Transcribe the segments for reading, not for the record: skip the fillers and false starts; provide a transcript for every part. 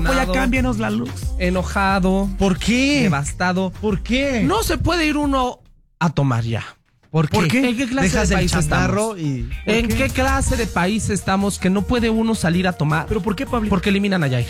Pues ya cámbianos la luz. Enojado. ¿Por qué? Devastado. ¿Por qué? No se puede ir uno a tomar ya. ¿Por qué? ¿En qué clase Dejas de el país changarro estamos? y... ¿En qué clase de país estamos que no puede uno salir a tomar? ¿Pero por qué, Pablo? Porque eliminan a Jair.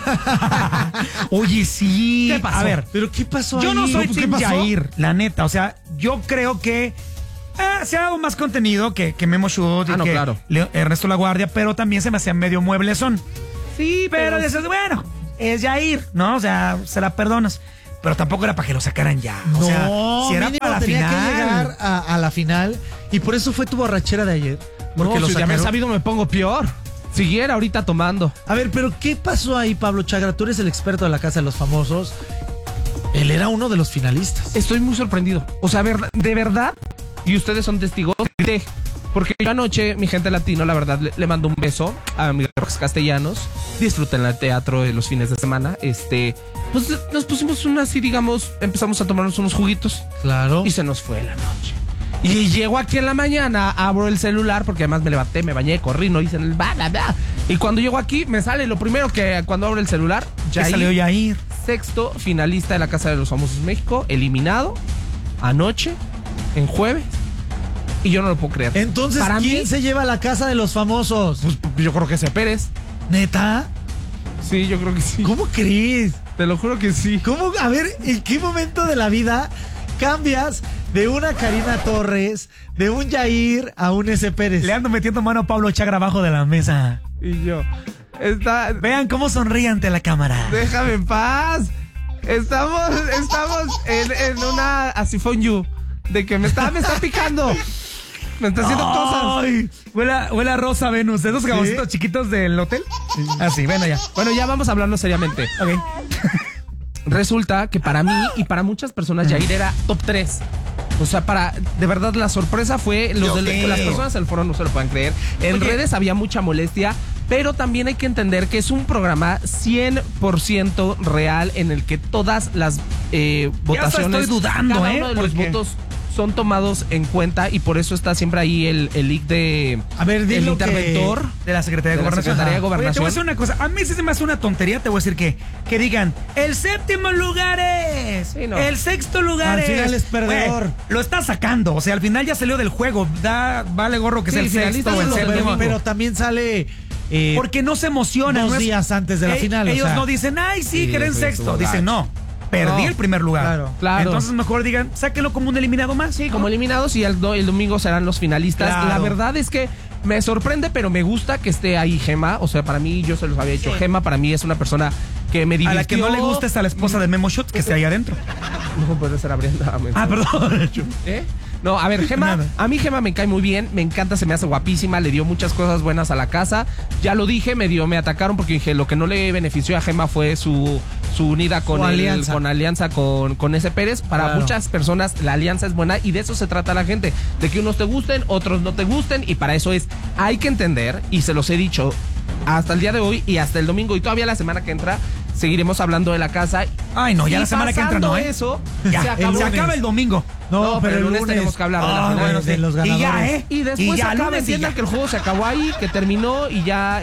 Oye, sí. ¿Qué pasó? A ver, ¿Pero qué pasó yo ahí? no soy ¿Qué Team pasó? Jair, la neta. O sea, yo creo que se ha dado más contenido que Memo Shoot y no, que claro. Ernesto La Guardia, pero también se me hacía medio mueblezón. Sí, Pero dices, bueno, es Jair, ¿no? O sea, se la perdonas. Pero tampoco era para que lo sacaran ya. O sea, si era mínimo para la tenía final. que llegar a la final y por eso fue tu borrachera de ayer. Porque No, lo si ya me he sacaron. sabido me pongo peor. Siguiera ahorita tomando. A ver, pero ¿qué pasó ahí, Pablo Chagra? Tú eres el experto de la Casa de los Famosos. Él era uno de los finalistas. Estoy muy sorprendido. O sea, de verdad, y ustedes son testigos, grité. Porque yo anoche, mi gente latino, la verdad, le mando un beso a mis castellanos. Disfruten el teatro de los fines de semana. Pues nos pusimos así, digamos, empezamos a tomarnos unos juguitos. Claro. Y se nos fue la noche. Y llego aquí en la mañana, abro el celular, porque además me levanté, me bañé, corrí, no hice el bla, bla, bla. Y cuando llego aquí, me sale lo primero que cuando abro el celular, Ya salió Jair. sexto finalista de la Casa de los Famosos México, eliminado anoche, en jueves. Y yo no lo puedo creer. Entonces, para ¿quién mí, se lleva a la Casa de los Famosos? pues, yo creo que sea Pérez. ¿Neta? Sí, yo creo que sí. ¿Cómo crees? Te lo juro que sí. ¿Cómo? A ver, ¿en qué momento de la vida cambias de una Karina Torres, de un Jair a un S. Pérez? Le ando metiendo mano a Pablo Chagra abajo de la mesa. Y yo, Vean cómo sonríe ante la cámara. déjame en paz. Estamos en una así fue you. De que me está picando. Me está haciendo cosas. Ay, huele a rosa Venus, de esos jaboncitos chiquitos del hotel. Así, ven allá. Bueno, ya vamos a hablarlo seriamente. Ok. Resulta que para mí y para muchas personas Jair era top 3. O sea, de verdad la sorpresa fue las personas del foro no se lo pueden creer. En redes había mucha molestia, pero también hay que entender que es un programa 100% real en el que todas las votaciones, estoy dudando, cada uno de los porque votos son tomados en cuenta y por eso está siempre ahí el leak de A ver, el dilo interventor De la Secretaría de Gobernación. Secretaría de Oye, te Gobernación. voy a decir una cosa. A mí sí se me hace una tontería. Te voy a decir que digan, el séptimo lugar es. Sí, no. El sexto lugar Al final es perdedor. Güey, lo está sacando. O sea, al final ya salió del juego. Vale gorro que Sí, sea el finalista sexto o el es lo del séptimo. domingo. Pero también sale... Porque no se emocionan. Dos no es- días antes de la final, o Ellos sea. no dicen, ay, sí, Sí, quedé en eso sexto. estuvo Dicen, gacho. no, perdí No. el primer lugar. Claro. Entonces mejor digan, sáquenlo como un eliminado más. Sí, como eliminados y el domingo serán los finalistas. Claro. La verdad es que me sorprende, pero me gusta que esté ahí Gema. O sea, para mí, yo se los había dicho. Gema para mí es una persona que me A divirtió. la que no le gusta es a la esposa de Memo Shoot, que esté ahí adentro. No puede ser Brenda. Ah, perdón. ¿Eh? No, a ver, Gema, Nada. a mí Gema me cae muy bien, me encanta, se me hace guapísima, le dio muchas cosas buenas a la casa. Ya lo dije, me atacaron porque dije, lo que no le benefició a Gema fue su unida con alianza con ese Pérez. Para Claro. muchas personas la alianza es buena y de eso se trata la gente, de que unos te gusten, otros no te gusten y para eso hay que entender, y se los he dicho hasta el día de hoy y hasta el domingo y todavía la semana que entra seguiremos hablando de la casa. Ay, no, ya Y la semana que entra no, ¿eh? Eso, Ya, se acabó. se acaba el domingo. No, pero el lunes tenemos que hablar de la final. bueno, de los ganadores. Y ya, ¿eh? Y después ya, acaba, lunes y entiendan ya. que el juego se acabó ahí, que terminó y ya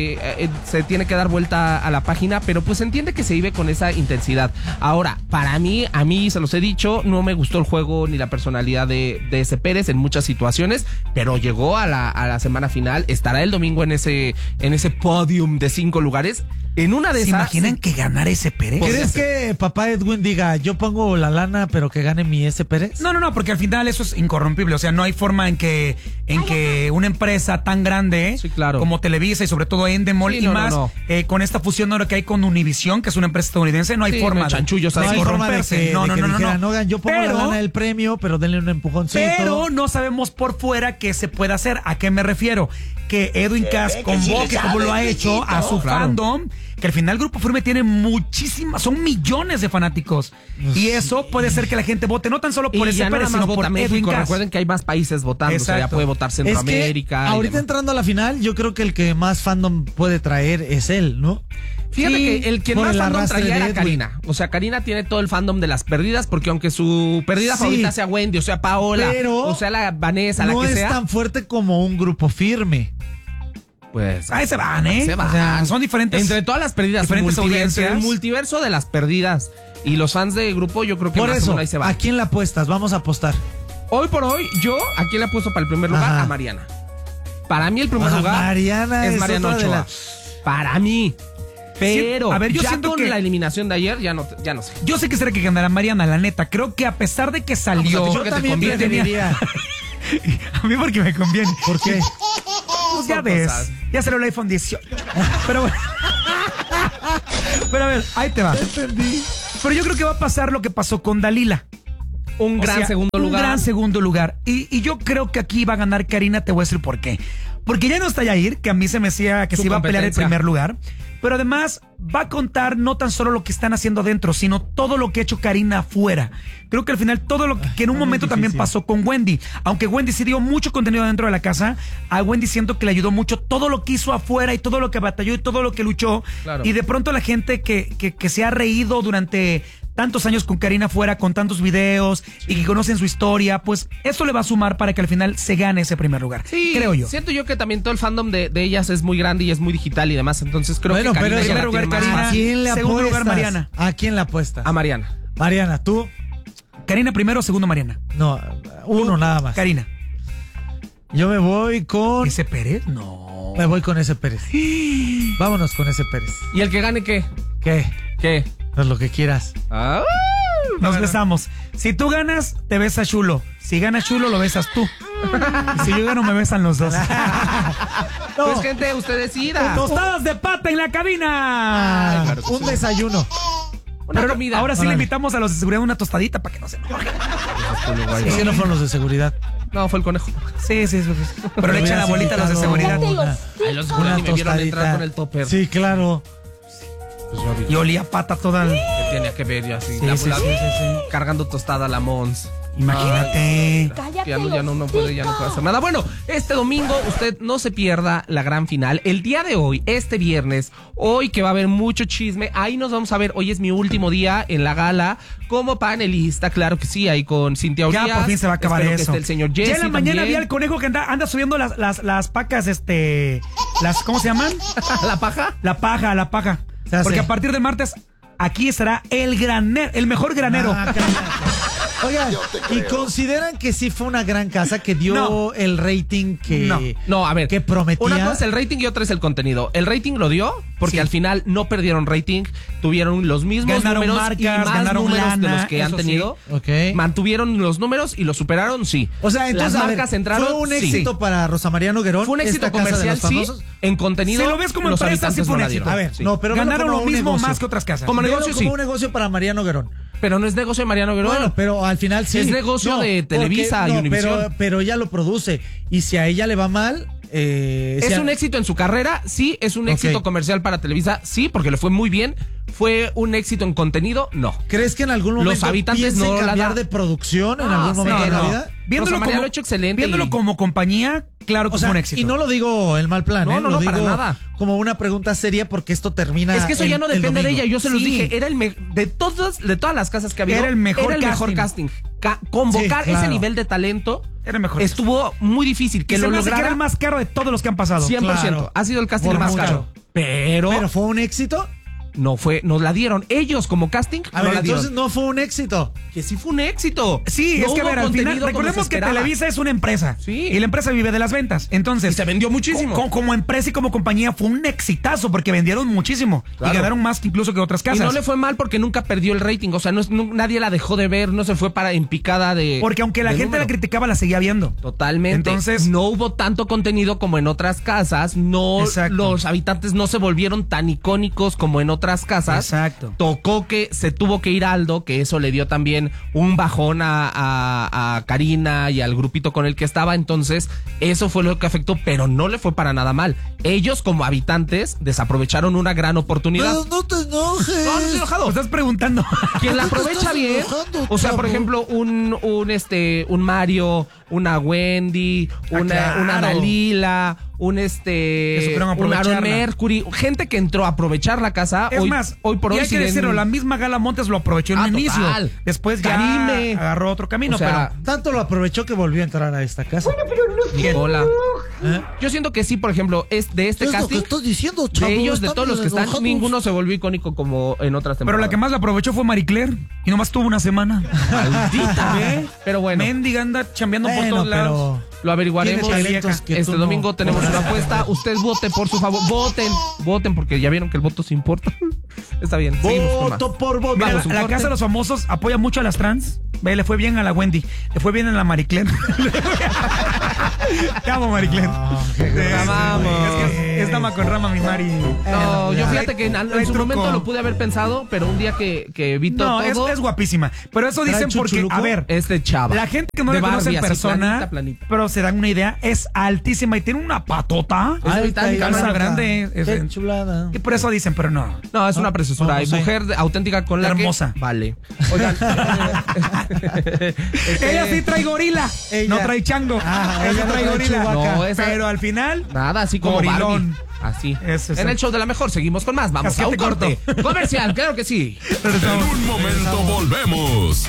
se tiene que dar vuelta a la página, pero pues entiende que se vive con esa intensidad. Ahora, a mí, se los he dicho, no me gustó el juego ni la personalidad de ese Pérez en muchas situaciones, pero llegó a la semana final, estará el domingo en ese podium de 5 lugares. En una de ¿Se esas. imaginan que ganara ese Pérez? ¿Crees que papá Edwin diga, yo pongo la lana, pero que gane mi S. Pérez? No, porque al final eso es incorrompible. O sea, no hay forma en que una empresa tan grande Sí, claro. como Televisa y sobre todo Endemol Sí, y no, más, no. con esta fusión ahora que hay con Univision, que es una empresa estadounidense, no hay Sí, forma no hay chanchullos No ahí. hay forma de corromperse. que, de que dijeran, no. "Oigan, yo pongo la lana del premio, pero denle un empujoncito". Pero no sabemos por fuera qué se puede hacer. ¿A qué me refiero? Que Edwin Cass convoque, como lo ha hecho, a su fandom, que al final Grupo Firme tiene son millones de fanáticos. Y eso puede ser que la gente vote no tan solo por Y ese ya no Pérez, nada más sino vota por México. Edwin Cass. Recuerden que hay más países votando. O sea, ya Exacto. puede votar Es Centroamérica. que y ahorita demás. entrando a la final, yo creo que el que más fandom puede traer es él, ¿no? Fíjate Sí, que el que por más el fandom arrastre traía de era Edwin. Karina. O sea, Karina tiene todo el fandom de las perdidas, porque aunque su perdida Sí. favorita sea Wendy, o sea, Paola, Pero o sea, la Vanessa, no la que es sea. tan fuerte como un Grupo Firme. Pues ahí se van, ¿eh? se van. O sea, son diferentes. Entre todas las perdidas, diferentes audiencias. el multiverso de las perdidas y los fans de grupo, yo creo que Por más o eso, menos ahí se van. ¿a quién la apuestas? Vamos a apostar. Hoy por hoy, yo aquí le he puesto para el primer lugar Ajá. a Mariana. Para mí el primer lugar Mariana es es Mariana otra de Ochoa. Para mí. Pero Sí, a ver, yo ya siento con que la eliminación de ayer ya no sé. Yo sé que será que ganará Mariana, la neta. Creo que a pesar de que salió. pues, Yo que te también conviene, preferiría. A mí porque me conviene. ¿Por qué? Pues ya Son ves. cosas. Ya salió el iPhone 18. Pero bueno. Pero a ver, ahí te va. Pero yo creo que va a pasar lo que pasó con Dalila. Un O gran sea, segundo lugar. Un gran segundo lugar. Y yo creo que aquí va a ganar Karina, te voy a decir por qué. Porque ya no está Yair, que a mí se me decía que Su se iba a pelear el competencia. primer lugar. Pero además va a contar no tan solo lo que están haciendo dentro, sino todo lo que ha hecho Karina afuera. Creo que al final todo lo que en un momento también pasó con Wendy. Aunque Wendy sí dio mucho contenido dentro de la casa, a Wendy siento que le ayudó mucho todo lo que hizo afuera y todo lo que batalló y todo lo que luchó. Claro. Y de pronto la gente que se ha reído durante tantos años con Karina afuera, con tantos videos y que conocen su historia, pues eso le va a sumar para que al final se gane ese primer lugar. Sí, creo yo. Siento yo que también todo el fandom de ellas es muy grande y es muy digital y demás. Entonces creo Bueno, que pero Karina en ya primer la lugar, tiene más Karina. ¿A fácil. quién le Segundo apuestas? lugar, Mariana. ¿A quién le apuestas? A Mariana. Mariana, ¿tú? Karina primero, segundo Mariana. No, uno nada más. Karina. Yo me voy con... ¿Ese Pérez? No. Me voy con ese Pérez. Vámonos con ese Pérez. ¿Y el que gane qué? ¿Qué? ¿Qué? Pues lo que quieras. Ah, Nos besamos. Si tú ganas, te besa Chulo. Si gana Chulo, lo besas tú. Y si yo gano, me besan los dos. Pues gente, usted decida. Tostadas de pata en la cabina. Ay, claro que Un desayuno. Una Pero comida. ahora sí le Órale. invitamos a los de seguridad una tostadita para que no se enojen. Es que no fueron los de seguridad. No, fue el conejo. Sí. Pero le echan la bolita a los de seguridad. Ay, los seguridad ni me vieron entrar con el topper. Sí, claro. Pues yo vi Y olía pata toda. que tenía que ver yo así. Sí, sí. Cargando tostada a la Mons. Imagínate. Ya no puede hacer nada. Bueno, este domingo usted no se pierda la gran final. El día de hoy, este viernes, hoy que va a haber mucho chisme, ahí nos vamos a ver. Hoy es mi último día en la gala como panelista, claro que sí, ahí con Cintia Urias. Ya por fin se va a acabar Espero que eso. esté el señor Ya Jesse en la mañana también. vi al conejo que anda subiendo las pacas, ¿cómo se llaman? ¿La paja? La paja. Se hace. Porque a partir del martes, aquí estará el mejor granero. Ah, oigan, ¿y consideran que sí fue una gran casa que dio No. el rating que, No, a ver. que prometía? Una cosa es el rating y otra es el contenido. El rating lo dio porque al final no perdieron rating, tuvieron los mismos Ganaron números marcas, y más ganaron números de lana, los que han eso sí. tenido. Ok. Mantuvieron los números y los superaron, sí. O sea, entonces, las a ver, marcas entraron. ¿fue un sí. éxito para Rosa María Noguerón? Fue un éxito esta casa de comercial, los sí. famosos? En contenido. Si lo ves como los empresa, habitantes sí fue un no la éxito. dieron. A ver, Sí. no, pero Ganaron velo lo como un mismo negocio. más que otras casas. Como Velo negocio, como sí. un negocio para María Noguerón. Pero no es negocio de Mariano Guerrero. Bueno, pero al final sí. Es negocio de Televisa y Univisión. Pero ella lo produce. Y si a ella le va mal... ¿Es un éxito en su carrera? Sí. ¿Es un éxito comercial para Televisa? Sí, porque le fue muy bien. ¿Fue un éxito en contenido? No. ¿Crees que en algún momento Los habitantes piense no la cambiar da. de producción en algún momento de la vida? Rosa María lo ha hecho excelente Viéndolo y- como compañía, claro que O sea, fue un éxito. y no lo digo en mal plan, No, lo para digo nada. como una pregunta seria porque esto termina Es que eso ya no el depende de domingo. ella. Yo se los Sí. dije. Era de todas las casas que había. Era el mejor casting. Convocar Sí, claro. ese nivel de talento Era el mejor. estuvo muy difícil. Que Que se lo me hace que lograra era el más caro de todos los que han pasado. 100%. Claro. Ha sido el casting Por más mucho. caro. Pero ¿Pero fue un éxito? nos la dieron. Ellos como casting A no ver, la dieron. entonces no fue un éxito. Que sí fue un éxito. Sí, No es que a hubo ver, al final, contenido como recordemos se que esperaba. Televisa es una empresa. Sí. Y la empresa vive de las ventas. Entonces. Y se vendió muchísimo. Como empresa y como compañía fue un exitazo porque vendieron muchísimo. Claro. Y ganaron más que incluso que otras Y casas. no le fue mal porque nunca perdió el rating. O sea, nadie la dejó de ver, no se fue para en picada de. Porque aunque la de gente número. la criticaba, la seguía viendo. Totalmente. Entonces- no hubo tanto contenido como en otras casas. No, Exacto. los habitantes no se volvieron tan icónicos como en otras casas. Exacto. Tocó que se tuvo que ir Aldo, que eso le dio también un bajón a Karina y al grupito con el que estaba. Entonces, eso fue lo que afectó, pero no le fue para nada mal. Ellos, como habitantes, desaprovecharon una gran oportunidad. Pero no te enojes. No estoy enojado. ¿Me estás preguntando? Quien la ¿Por qué te aprovecha estás bien, enojando, o sea, por chavo? ejemplo, un Mario, una Wendy, claro. una Dalila, un supieron un Aaron aprovecharla. Mercury, gente que entró a aprovechar la casa. Es más, hoy por y hoy hay que siguen- decirlo, la misma Gala Montes lo aprovechó en Ah, un inicio. total. Después ya Karime. agarró otro camino, O sea, pero Tanto lo aprovechó que volvió a entrar a esta casa. Nicola. Yo siento que sí, por ejemplo, es de este ¿Qué es lo casting. que estás diciendo, chavo? De ellos, de Están todos los que están, enojados. ninguno se volvió icónico como en otras Pero temporadas. la que más la aprovechó fue Marie Claire y nomás tuvo una semana. Maldita. Pero bueno, Mendiga anda chambeando por Bueno, todos lados. pero lo averiguaremos. tiene talentos que Este tú domingo no. tenemos una apuesta. Usted vote por su favor. Voten, porque ya vieron que el voto se importa. Está bien. Seguimos con más. Voto por voto. Mira, Vamos, un la corte. Casa de los Famosos apoya mucho a las trans. Ve, le fue bien a la Wendy. Le fue bien a la Marie Claire. Te amo, Marie Claire. Te amamos. Es que es dama con rama, mi Mari. No, yo ya. fíjate que en su momento lo pude haber pensado, pero un día que vi todo. No, es guapísima. Pero eso ¿Trae dicen porque, chuchuluco? a ver, Este chava. la gente que no De la conoce Barbie, en así, persona, planita. pero se dan una idea, es altísima y tiene una patota. Es de británica, calza ¿no? grande. Qué chulada. Y por eso dicen, pero no. No, es una preciosura. no Hay sé. mujer auténtica con la Hermosa. que vale. Oigan. Ella sí trae gorila, Ella. no trae chango. Ella ella no trae trae gorila. Chewbacca. No, esa- Pero al final, Nada, así como Gorilón. Barbie. Así. Eso, En el show de la mejor seguimos con más. Vamos a un Casquete corte. Comercial, claro que sí. En un momento volvemos.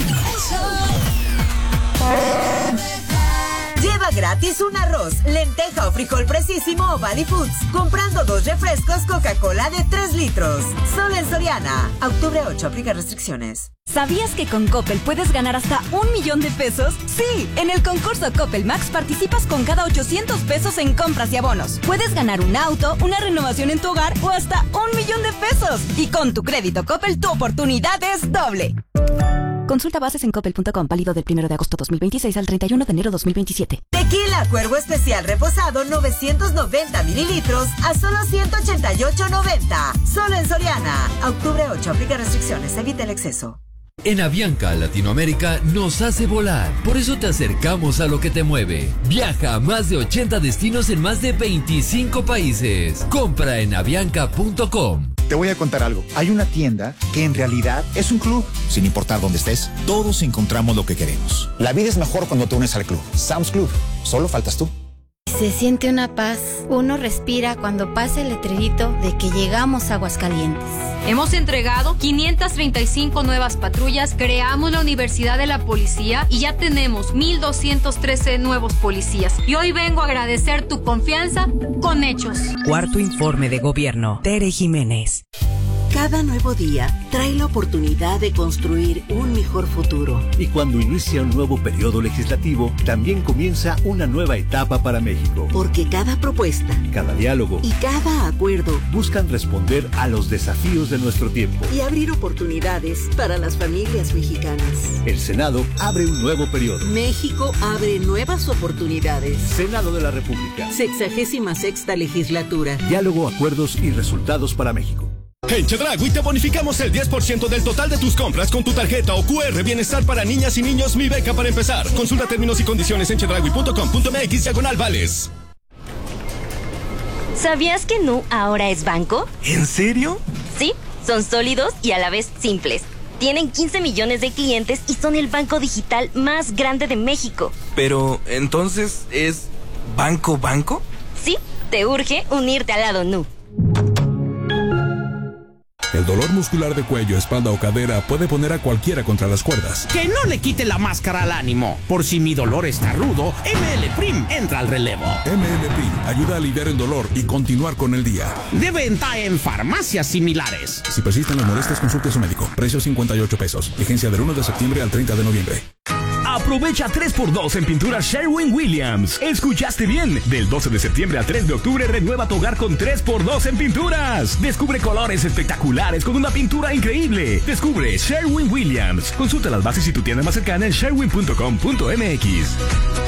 Lleva gratis un arroz, lenteja o frijol Precisísimo o Valley Foods, comprando 2 refrescos Coca-Cola de 3 litros. Solo en Soriana. A octubre 8, aplica restricciones. ¿Sabías que con Coppel puedes ganar hasta 1 millón de pesos? Sí, en el concurso Coppel Max participas con cada 800 pesos en compras y abonos. Puedes ganar un auto, una renovación en tu hogar o hasta 1 millón de pesos. Y con tu crédito Coppel, tu oportunidad es doble. Consulta bases en coppel.com, válido del 1 de agosto 2026 al 31 de enero 2027. Tequila Cuervo Especial Reposado 990 mililitros a solo 188.90. Solo en Soriana. A octubre 8, aplica restricciones, evita el exceso. En Avianca Latinoamérica nos hace volar, por eso te acercamos a lo que te mueve. Viaja a más de 80 destinos en más de 25 países. Compra en avianca.com. Te voy a contar algo. Hay una tienda que en realidad es un club. Sin importar dónde estés, todos encontramos lo que queremos. La vida es mejor cuando te unes al club. Sam's Club. Solo faltas tú. Se siente una paz. Uno respira cuando pasa el letrerito de que llegamos a Aguascalientes. Hemos entregado 535 nuevas patrullas, creamos la Universidad de la Policía y ya tenemos 1,213 nuevos policías. Y hoy vengo a agradecer tu confianza con hechos. Cuarto informe de gobierno. Tere Jiménez. Cada nuevo día trae la oportunidad de construir un mejor futuro. Y cuando inicia un nuevo periodo legislativo, también comienza una nueva etapa para México. Porque cada propuesta, cada diálogo y cada acuerdo buscan responder a los desafíos de nuestro tiempo y abrir oportunidades para las familias mexicanas. El Senado abre un nuevo periodo. México abre nuevas oportunidades. Senado de la República. 66ª legislatura. Diálogo, acuerdos y resultados para México. En Chedraui te bonificamos el 10% del total de tus compras con tu tarjeta o QR Bienestar para niñas y niños Mi Beca para empezar. Consulta términos y condiciones en chedraui.com.mx/vales. ¿Sabías que Nu ahora es banco? ¿En serio? Sí, son sólidos y a la vez simples. Tienen 15 millones de clientes y son el banco digital más grande de México. Pero, ¿entonces es banco? Sí, te urge unirte al lado Nu. El dolor muscular de cuello, espalda o cadera puede poner a cualquiera contra las cuerdas. Que no le quite la máscara al ánimo. Por si mi dolor está rudo, ML Prim entra al relevo. ML Prim ayuda a aliviar el dolor y continuar con el día. De venta en farmacias similares. Si persisten las molestias, consulte a su médico. Precio 58 pesos. Vigencia del 1 de septiembre al 30 de noviembre. Aprovecha 3x2 en pintura Sherwin-Williams. ¿Escuchaste bien? Del 12 de septiembre al 3 de octubre renueva tu hogar con 3x2 en pinturas. Descubre colores espectaculares con una pintura increíble. Descubre Sherwin-Williams. Consulta las bases y tu tienda más cercana en sherwin.com.mx.